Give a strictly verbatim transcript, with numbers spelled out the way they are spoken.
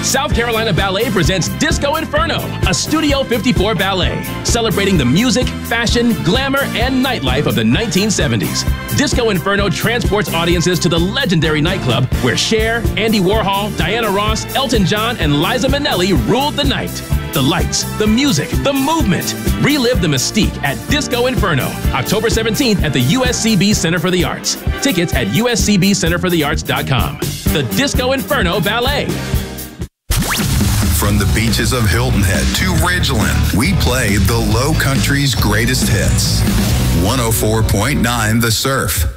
South Carolina Ballet presents Disco Inferno, a Studio fifty-four ballet, celebrating the music, fashion, glamour, and nightlife of the nineteen seventies. Disco Inferno transports audiences to the legendary nightclub where Cher, Andy Warhol, Diana Ross, Elton John, and Liza Minnelli ruled the night. The lights, the music, the movement. Relive the mystique at Disco Inferno, October seventeenth at the U S C B Center for the Arts. Tickets at U S C B center for the arts dot com. The Disco Inferno Ballet. From the beaches of Hilton Head to Ridgeland, we play the Low Country's greatest hits. one oh four point nine The Surf.